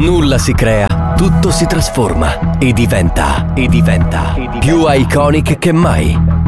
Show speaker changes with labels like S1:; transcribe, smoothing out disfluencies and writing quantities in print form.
S1: Nulla si crea, tutto si trasforma e diventa più iconic che mai.